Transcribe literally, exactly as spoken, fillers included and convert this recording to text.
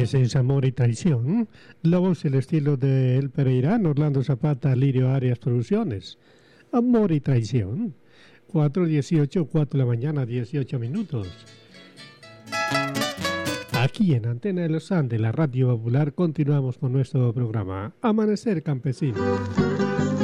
Ese es Amor y Traición. La voz y el estilo de El Pereirán, Orlando Zapata, Lirio Arias Producciones. Amor y Traición. cuatro dieciocho, cuatro de la mañana, dieciocho minutos. Aquí en Antena de los Andes, la Radio Popular, continuamos con nuestro programa Amanecer Campesino.